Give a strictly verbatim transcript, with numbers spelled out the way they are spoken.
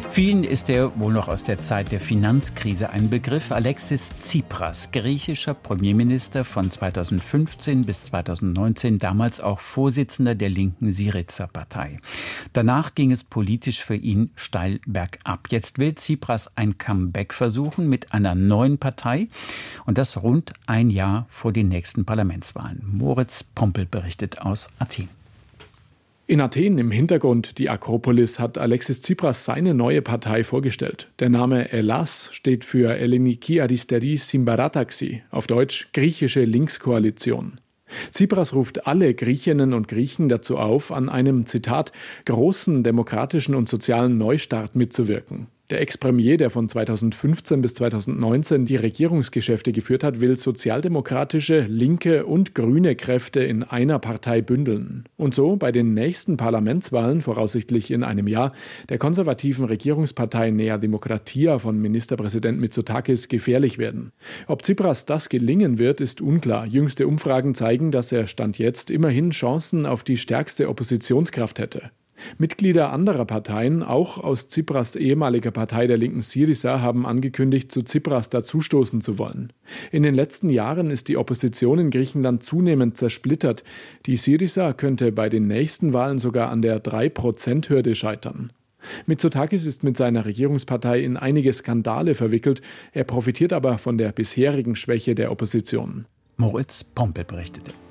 Vielen ist er wohl noch aus der Zeit der Finanzkrise ein Begriff. Alexis Tsipras, griechischer Premierminister von zweitausendfünfzehn bis zweitausendneunzehn, damals auch Vorsitzender der linken Syriza-Partei. Danach ging es politisch für ihn steil bergab. Jetzt will Tsipras ein Comeback versuchen mit einer neuen Partei und das rund ein Jahr vor den nächsten Parlamentswahlen. Moritz Pompel berichtet aus Athen. In Athen im Hintergrund, die Akropolis, hat Alexis Tsipras seine neue Partei vorgestellt. Der Name Hellas steht für Elleniki Arisτερή Συμπαράταξη, auf Deutsch griechische Linkskoalition. Tsipras ruft alle Griechinnen und Griechen dazu auf, an einem, Zitat, großen demokratischen und sozialen Neustart mitzuwirken. Der Ex-Premier, der von zweitausendfünfzehn bis zweitausendneunzehn die Regierungsgeschäfte geführt hat, will sozialdemokratische, linke und grüne Kräfte in einer Partei bündeln. Und so bei den nächsten Parlamentswahlen, voraussichtlich in einem Jahr, der konservativen Regierungspartei Nea Demokratia von Ministerpräsident Mitsotakis gefährlich werden. Ob Tsipras das gelingen wird, ist unklar. Jüngste Umfragen zeigen, dass er Stand jetzt immerhin Chancen auf die stärkste Oppositionskraft hätte. Mitglieder anderer Parteien, auch aus Tsipras ehemaliger Partei der linken Syriza, haben angekündigt, zu Tsipras dazustoßen zu wollen. In den letzten Jahren ist die Opposition in Griechenland zunehmend zersplittert. Die Syriza könnte bei den nächsten Wahlen sogar an der drei Prozent Hürde scheitern. Mitsotakis ist mit seiner Regierungspartei in einige Skandale verwickelt. Er profitiert aber von der bisherigen Schwäche der Opposition. Moritz Pompel berichtete.